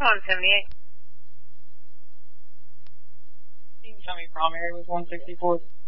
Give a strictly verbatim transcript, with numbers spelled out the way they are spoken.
one seventy-eight. You can tell me prom area was one sixty-fourth.